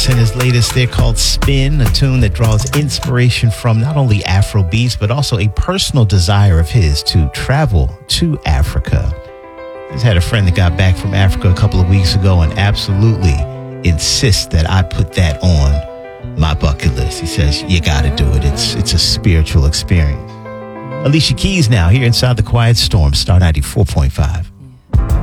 and his latest there called Spin, a tune that draws inspiration from not only Afro beats, but also a personal desire of his to travel to Africa. Just had a friend that got back from Africa a couple of weeks ago and absolutely insists that I put that on my bucket list. He says, you got to do it. It's a spiritual experience. Alicia Keys now here inside the Quiet Storm, Star 94.5.